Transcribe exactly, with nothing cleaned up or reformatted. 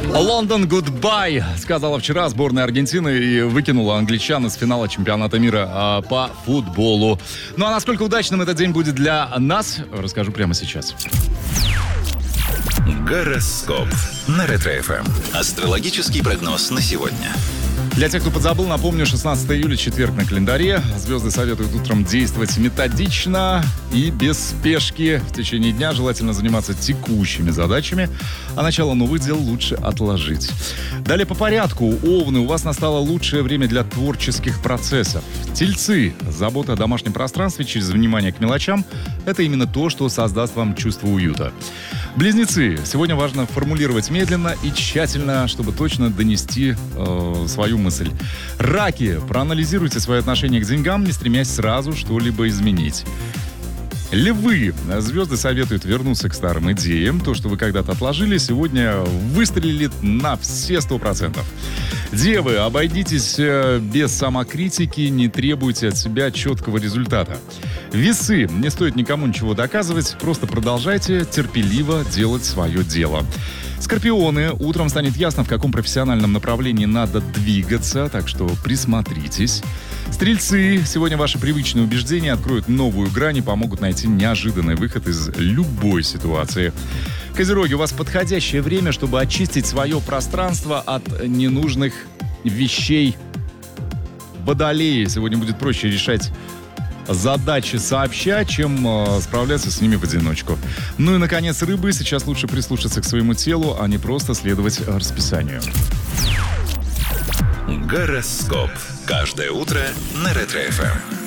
Лондон гудбай, сказала вчера сборная Аргентины и выкинула англичан из финала чемпионата мира а, по футболу. Ну а насколько удачным этот день будет для нас, расскажу прямо сейчас. Гороскоп на Ретро-эф эм. Астрологический прогноз на сегодня. Для тех, кто подзабыл, напомню, шестнадцатого июля, четверг на календаре. Звезды советуют утром действовать методично и без спешки. В течение дня желательно заниматься текущими задачами, а начало новых дел лучше отложить. Далее по порядку. Овны, у вас настало лучшее время для творческих процессов. Тельцы, забота о домашнем пространстве через внимание к мелочам – это именно то, что создаст вам чувство уюта. Близнецы, сегодня важно формулировать медленно и тщательно, чтобы точно донести э, свою мысль. Раки, проанализируйте свои отношения к деньгам, не стремясь сразу что-либо изменить. Львы, звезды советуют вернуться к старым идеям. То, что вы когда-то отложили, сегодня выстрелит на все сто процентов. Девы, обойдитесь без самокритики, не требуйте от себя четкого результата. Весы, не стоит никому ничего доказывать, просто продолжайте терпеливо делать свое дело. Скорпионы, утром станет ясно, в каком профессиональном направлении надо двигаться, так что присмотритесь. Стрельцы, сегодня ваши привычные убеждения откроют новую грань и помогут найти неожиданный выход из любой ситуации. Козероги, у вас подходящее время, чтобы очистить свое пространство от ненужных вещей. Водолеи, сегодня будет проще решать задачи сообща, чем э, справляться с ними в одиночку. Ну и, наконец, рыбы. Сейчас лучше прислушаться к своему телу, а не просто следовать расписанию. Гороскоп. Каждое утро на Ретро-эф эм.